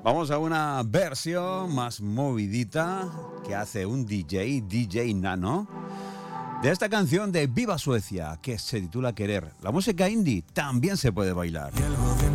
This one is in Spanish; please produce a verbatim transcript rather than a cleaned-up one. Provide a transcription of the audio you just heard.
Vamos a una versión más movidita que hace un D J, D J Nano, de esta canción de Viva Suecia, que se titula Querer. La música indie también se puede bailar.